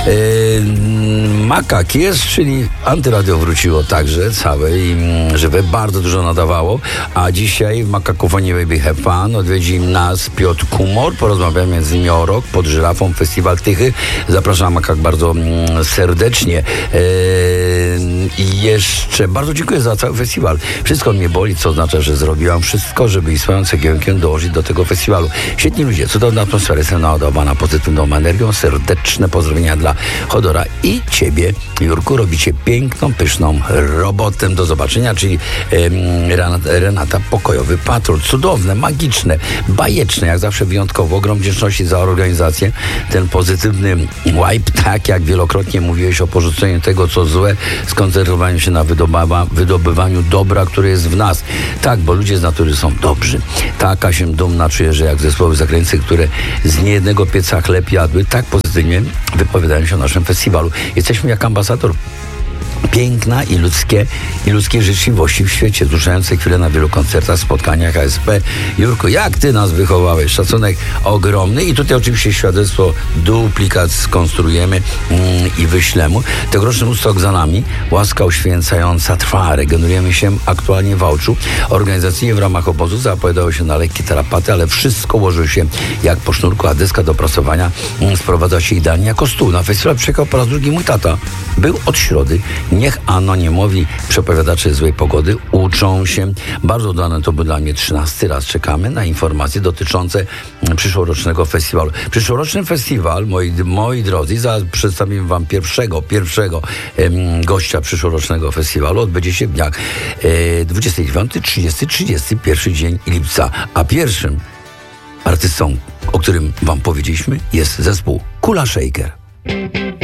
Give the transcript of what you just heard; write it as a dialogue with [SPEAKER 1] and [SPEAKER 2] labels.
[SPEAKER 1] Makak jest, czyli Antyradio wróciło także całe i żywe, bardzo dużo nadawało, a dzisiaj w Makakofonie Baby Have Fun odwiedzi nas Piotr Kumor, porozmawiamy między innymi o rok pod żyrafą, Festiwal Tychy. Zapraszam Makak bardzo serdecznie. I jeszcze bardzo dziękuję za cały festiwal. Wszystko mnie boli, co oznacza, że zrobiłam wszystko, żeby swoją cegiełkę dołożyć do tego festiwalu. Świetni ludzie, cudowna atmosfera, jestem naładowana pozytywną energią. Serdeczne pozdrowienia dla Chodora i ciebie, Jurku. Robicie piękną, pyszną robotę. Do zobaczenia, czyli Renata Pokojowy Patrol. Cudowne, magiczne, bajeczne, jak zawsze wyjątkowo. Ogrom wdzięczności za organizację. Ten pozytywny wipe, tak jak wielokrotnie mówiłeś o porzuceniu tego, co złe, skoncentrowaniu się na wydobywaniu dobra, które jest w nas. Tak, bo ludzie z natury są dobrzy. Taka się dumna czuję, że jak zespoły zagraniczne, które z niejednego pieca chleb jadły, tak pozytywnie wypowiadają się o naszym festiwalu. Jesteśmy jak ambasador piękna i ludzkiej życzliwości w świecie, wzruszające chwile na wielu koncertach, spotkaniach ASP. Jurku, jak ty nas wychowałeś? Szacunek ogromny i tutaj oczywiście świadectwo, duplikat skonstruujemy i wyślemy. Tegoroczny ustok za nami, łaska uświęcająca trwa, regenerujemy się aktualnie w Wałczu. Organizacyjnie w ramach obozu zapowiadało się na lekkie tarapaty, ale wszystko łoży się jak po sznurku, a deska do prasowania sprowadza się idealnie jako stół. Na festiwal przyjechał po raz drugi mój tata. Był od środy. Niech anonimowi przepowiadacze złej pogody uczą się. Bardzo dane to był dla mnie 13 raz. Czekamy na informacje dotyczące przyszłorocznego festiwalu. Przyszłoroczny festiwal, moi drodzy, zaraz przedstawimy wam pierwszego gościa przyszłorocznego festiwalu. Odbędzie się w dniach 29, 30, 31 dzień lipca. A pierwszym artystą, o którym wam powiedzieliśmy, jest zespół Kula Shaker.